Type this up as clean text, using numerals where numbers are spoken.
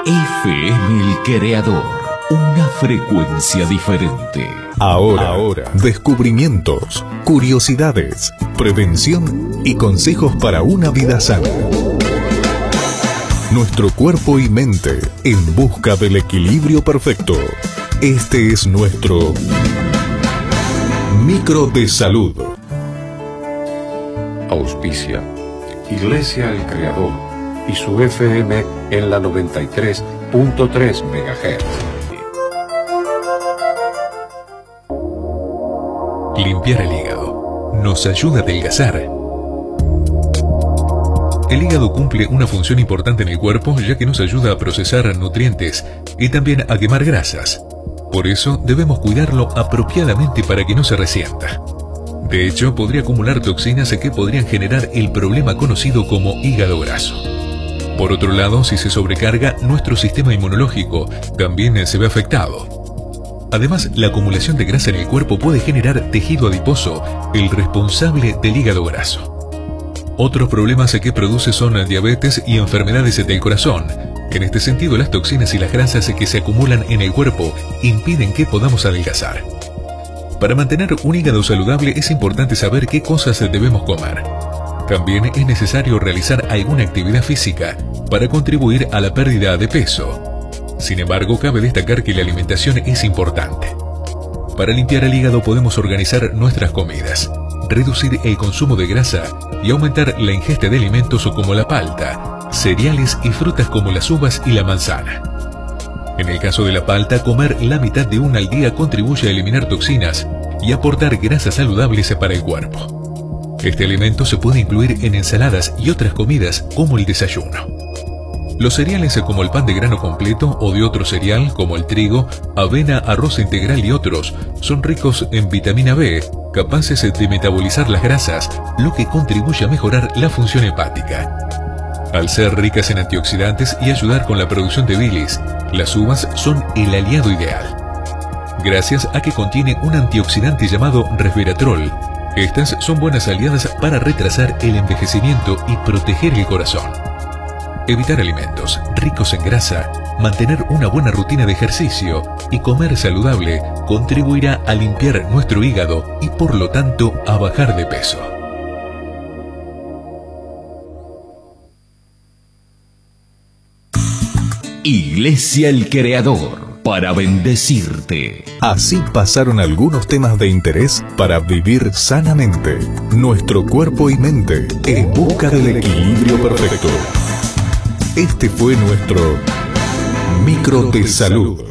FM El Creador, una frecuencia diferente. Ahora, descubrimientos, curiosidades, prevención y consejos para una vida sana. Nuestro cuerpo y mente en busca del equilibrio perfecto. Este es nuestro Micro de Salud. Auspicia Iglesia El Creador y su FM en la 93.3 MHz. Limpiar el hígado nos ayuda a adelgazar. El hígado cumple una función importante en el cuerpo, ya que nos ayuda a procesar nutrientes y también a quemar grasas. Por eso debemos cuidarlo apropiadamente para que no se resienta. De hecho, podría acumular toxinas que podrían generar el problema conocido como hígado graso. Por otro lado, si se sobrecarga, nuestro sistema inmunológico también se ve afectado. Además, la acumulación de grasa en el cuerpo puede generar tejido adiposo, el responsable del hígado graso. Otros problemas que produce son diabetes y enfermedades del corazón. En este sentido, las toxinas y las grasas que se acumulan en el cuerpo impiden que podamos adelgazar. Para mantener un hígado saludable es importante saber qué cosas debemos comer. También es necesario realizar alguna actividad física para contribuir a la pérdida de peso. Sin embargo, cabe destacar que la alimentación es importante. Para limpiar el hígado podemos organizar nuestras comidas, reducir el consumo de grasa y aumentar la ingesta de alimentos como la palta, cereales y frutas como las uvas y la manzana. En el caso de la palta, comer la mitad de una al día contribuye a eliminar toxinas y aportar grasas saludables para el cuerpo. Este alimento se puede incluir en ensaladas y otras comidas como el desayuno. Los cereales como el pan de grano completo o de otro cereal como el trigo, avena, arroz integral y otros son ricos en vitamina B, capaces de metabolizar las grasas, lo que contribuye a mejorar la función hepática. Al ser ricas en antioxidantes y ayudar con la producción de bilis, las uvas son el aliado ideal. Gracias a que contiene un antioxidante llamado resveratrol, estas son buenas aliadas para retrasar el envejecimiento y proteger el corazón. Evitar alimentos ricos en grasa, mantener una buena rutina de ejercicio y comer saludable contribuirá a limpiar nuestro hígado y por lo tanto a bajar de peso. Iglesia El Creador, para bendecirte. Así pasaron algunos temas de interés para vivir sanamente. Nuestro cuerpo y mente en busca del equilibrio perfecto. Este fue nuestro Micro de Salud.